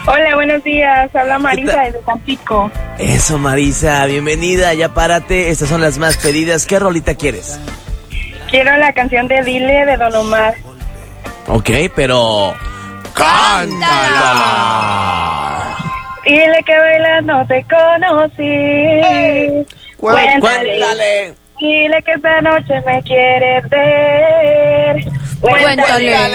Hola, buenos días. Habla Marisa desde Tampico. Eso, Marisa, bienvenida, ya párate. Estas son las más pedidas. ¿Qué rolita quieres? Quiero la canción de Dile de Don Omar. Ok, pero... ¡cántala! Dile que bailando te conocí. Cuéntale. Dile que esta noche me quieres ver. Cuéntale.